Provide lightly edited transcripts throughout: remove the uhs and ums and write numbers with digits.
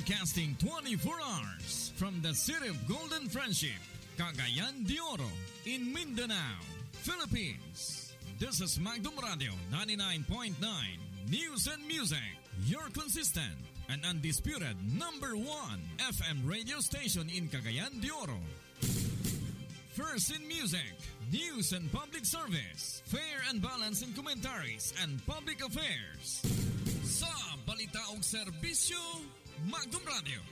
Broadcasting 24 hours from the city of Golden Friendship, Cagayan de Oro, in Mindanao, Philippines. This is Magdum Radio 99.9 News and Music, your consistent and undisputed number one FM radio station in Cagayan de Oro. First in music, news and public service, fair and balanced in commentaries and public affairs. Sa balita o serbisyo, Magdum Radio.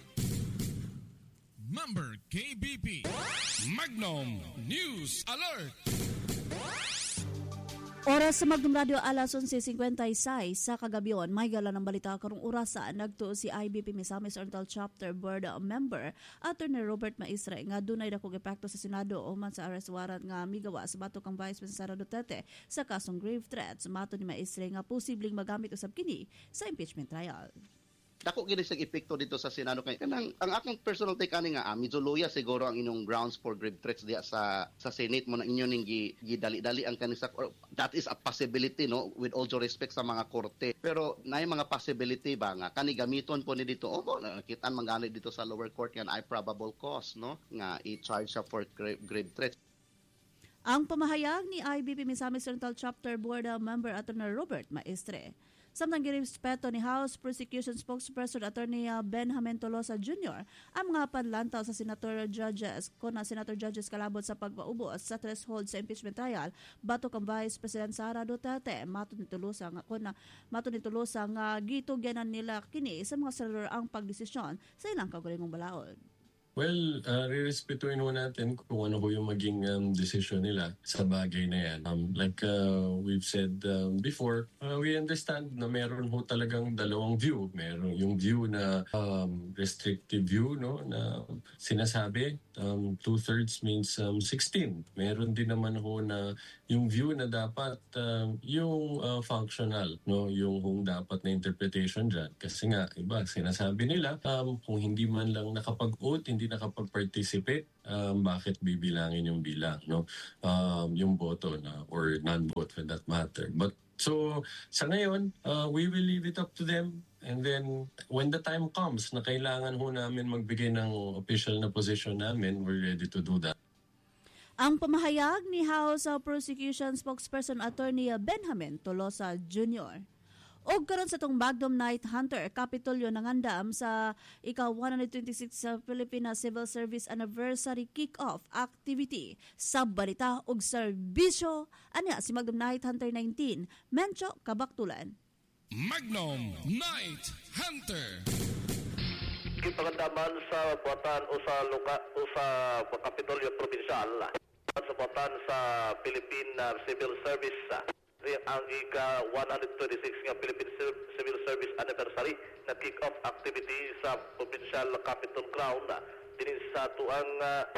Member KBP. Magnum News Alert. Oras sa Magdum Radio, alas 11:56 sa kagabion. May gala ng balita karong oras sa nagtuo si IBP Misamis Oriental Chapter Board member Attorney Robert Maistre nga dunay dakong epekto sa Senado human sa arrest warrant nga migawa sa batok kang Vice President Sara Duterte sa kasong grave threats. Mato ni Maistre nga posibleng magamit usab kini sa impeachment trial. Dako gid sa epekto dito sa Senado kay kanang ang akong personal take ani nga medyo loya siguro ang inyong grounds for grave threats diya sa Senate mo na inyo ning gidali-dali ang kanisa, that is a possibility, no, with all due respect sa mga korte, pero naay mga possibility ba nga kani gamiton po ni dito nakitaan mangani dito sa lower court nga ay probable cause, no, nga i-charge siya for grave threats. Ang pamahayag ni IBP Misamis Oriental Chapter Board member Attorney Robert Maistre. Samtang girespeto ni House Prosecution Spokesperson Attorney Benjamin Tolosa Jr. ang mga panlantaw sa Senator Judges kalabot sa pagpaubos sa threshold sa impeachment trial batok ang Vice President Sara Duterte. Mato ni Tolosa nga gitugyanan nila kini sa mga senador ang pagdesisyon sa ilang kaugalingong balaod. Well, rirespetuhin ho natin kung ano ho yung maging decision nila sa bagay na yan. Like we've said before, we understand na meron ho talagang dalawang view. Meron yung view na restrictive view, no, na sinasabi 2/3 means 16. Meron din naman ho na yung view na dapat yung functional, no, yung dapat na interpretation dyan. Kasi nga, iba, sinasabi nila kung hindi man lang nakapag-vote, hindi nakapag-participate, bakit bibilangin yung bilang, no? Yung boto na or non-vote for that matter. But so sa ngayon, we will leave it up to them, and then when the time comes na kailangan ho namin magbigay ng official na position namin, we're ready to do that. Ang pamahayag ni House Prosecution Spokesperson Attorney Benjamin Tolosa Jr. Og karon sa tong Magdum Night Hunter Kapitolyo nangandam sa ika-126 sa Philippine Civil Service Anniversary Kick-Off Activity sa balita og serbisyo. Anya si Magdum Night Hunter 19, Mencho Kabaktulan. Magnum Night Hunter. Gipagandaman sa buwatan o sa Kapitolyo Provincial sa buwatan sa Philippine Civil Service ang ika-126 nga Philippine Civil Service Anniversary na kick-off activity sa Provincial Capitol Ground din sa tuang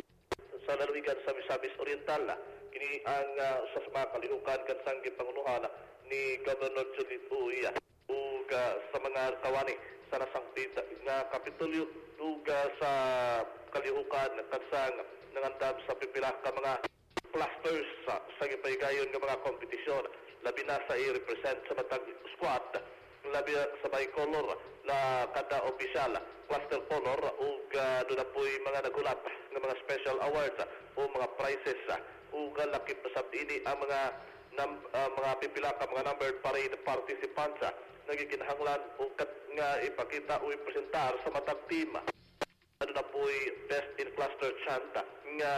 sa lalawigan sa Misamis Oriental. Kini ang sa mga kalihukan kansang gipangunuhan ni Governor Judith Uy ug sa mga kawani sa nasang nga Kapitolyo ug sa kalihukan kansang nangandam sa pipila ka mga clusters sa gipaygayon nga mga kompetisyon, labi na sa i-represent sa matag squad, labi sa may color na kada opisyal cluster color ug doon na po'y mga nagulat ng mga special awards o mga prizes ug lakip sa ini ang mga pipila ka mga numbered parade participants nagikinahanglan ug nga ipakita o ipresentar sa matag team. Ano na po'y best in cluster chant nga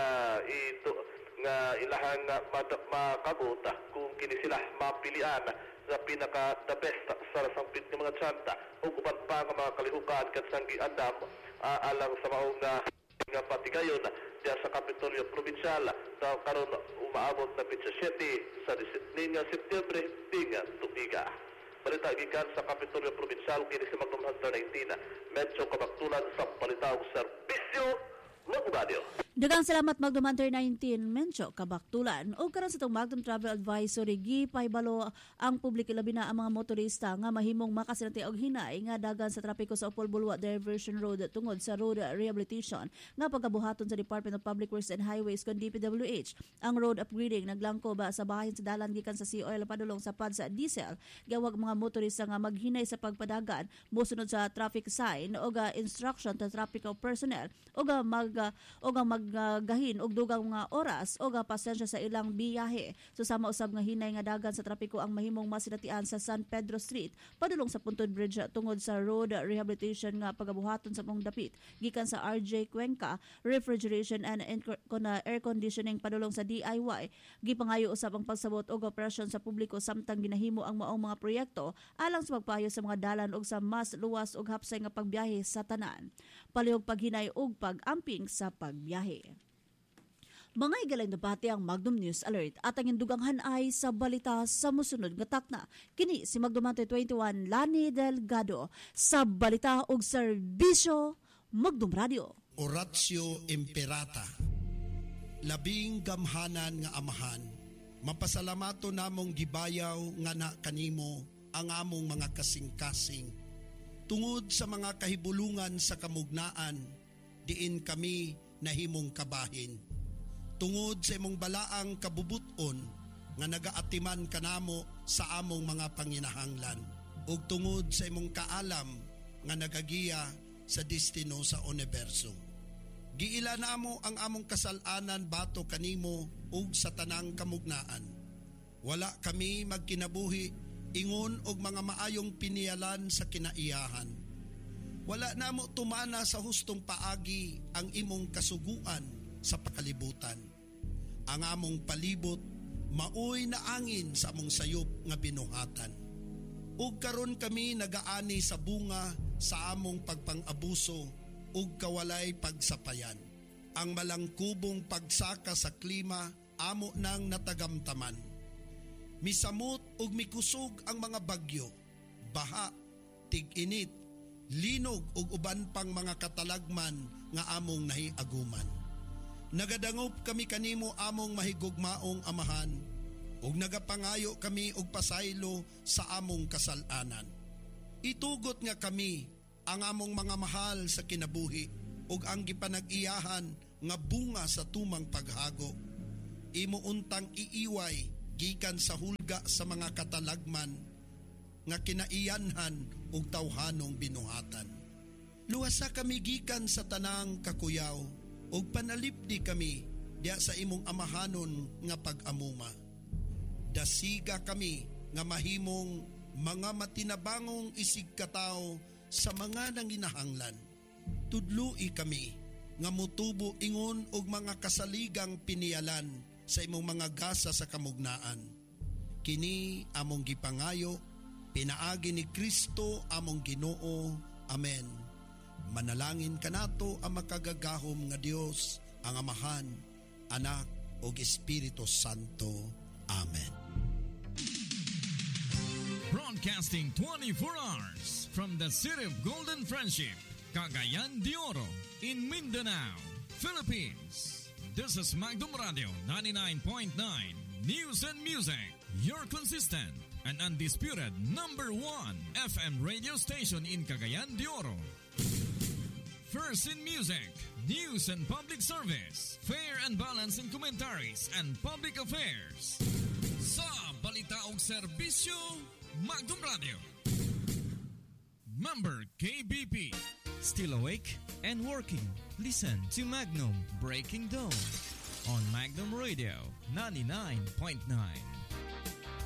nga ilahang makabuta kung kini sila mapilian sa pinaka the best sa sampit ng mga tsanta o uban pa nga mga kalihukan katsang giandam alang sa maong nga patigayon diya sa Kapitolyo Provincial sa karon umaabot na 17 sa Setyembre tinga tuiga. Balita gikan sa Kapitolyo Provincial kini si Magdum Hunter 19 Medyo Kabaktulan sa balita ug serbisyo Magdum Radio. Daghang salamat Magnum Hunter 19 Mencho kabaktulan o karon sa itong Magnum Travel Advisory gipahibalo ang publiko labi na ang mga motorista nga mahimong makasinati og hinay nga dagan sa trapiko sa Opol Bulwa Diversion Road tungod sa road rehabilitation nga pagkabuhaton sa Department of Public Works and Highways kon DPWH. Ang road upgrading naglangko ba sa bahin sa dalan gikan sa sea oil padulong sa pad sa diesel gawag mga motorista nga maghinay sa pagpadagan mosunod sa traffic sign o instruction to traffic personnel o gahin og dugang mga oras o pasensya sa ilang biyahe. Susama usab nga hinay nga dagan sa trapiko ang mahimong masinatian sa San Pedro Street padulong sa Puntod Bridge tungod sa road rehabilitation nga pagabuhaton sa mong dapit gikan sa RJ Cuenca refrigeration and air conditioning padulong sa DIY. Gipangayo usab ang pagsabot og operasyon sa publiko samtang ginahimo ang maong mga proyekto alang sa pagpayo sa mga dalan og sa mas luwas ug hapsay nga pagbiyahe sa tanan. Palihog paghinay ug pag-amping sa pagbiyahe. Mga igalang debate ang Magnum News Alert at ang indugangan ay sa balita sa musunod nga takna. Kini si Magnum Hunter 21 Lani Delgado sa balita og serbisyo Magnum Radio. Oratio Imperata. Labing gamhanan nga amahan, mapasalamato namong gibayaw nga na kanimo ang among mga kasing-kasing. Tungod sa mga kahibulungan sa kamugnaan, diin kami nahimong kabahin. Tungod sa imong balaang kabubuton nga nagaatiman kanamo sa among mga panginahanglan ug tungod sa imong kaalam nga nagagiya sa destino sa universo. Giila namo ang among kasalanan bato kanimo ug sa tanang kamugnaan. Wala kami magkinabuhi ingon og mga maayong pinialan sa kinaiyahan. Wala namo tumana sa hustong paagi ang imong kasuguan sa pakalibutan. Ang among palibot, maoy na angin sa among sayop nga binuhatan. Ug karon kami nagaani sa bunga sa among pagpang-abuso ug kawalay pagsapayan. Ang malangkubong pagsaka sa klima, amo nang natagamtaman. Misamot ug mikusog ang mga bagyo, baha, tig-init, linog ug uban pang mga katalagman nga among nahiaguman. Nagadangop kami kanimo among mahigugmaong amahan ug nagapangayo kami og pasaylo sa among kasalanan. Itugot nga kami ang among mga mahal sa kinabuhi ug ang gipanag-iyahan nga bunga sa tumang paghago. Imo untang iiway gikan sa hulga sa mga katalagman nga kinaiyanhan ug tawhanong binuhatan. Luwasa kami gikan sa tanang kakuyaw ug panalipdi kami diya sa imong amahanon nga pag-amuma. Dasiga kami nga mahimong mga matinabangong isigkatao sa mga nanginahanglan. Tudloi kami nga mutubo ingon og mga kasaligang pinialan sa imong mga gasa sa kamugnaan. Kini among gipangayo, pinaagi ni Kristo among Ginoo. Amen. Manalangin kanato ang makagagahom nga Dios, ang Amahan, Anak ug Espiritu Santo. Amen. Broadcasting 24 hours from the City of Golden Friendship, Cagayan de Oro, in Mindanao, Philippines. This is Magnum Radio 99.9 News and Music, your consistent and undisputed #1 FM radio station in Cagayan de Oro. First in music, news and public service, fair and balanced in commentaries and public affairs. Sa balita og serbisyo, Magnum Radio. Member KBP. Still awake and working? Listen to Magnum Breaking Dawn on Magnum Radio 99.9.